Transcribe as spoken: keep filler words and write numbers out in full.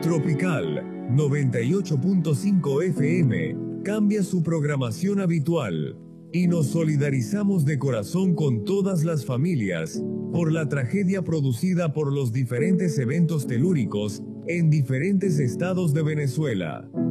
Tropical noventa y ocho punto cinco F M cambia su programación habitual y nos solidarizamos de corazón con todas las familias por la tragedia producida por los diferentes eventos telúricos en diferentes estados de Venezuela.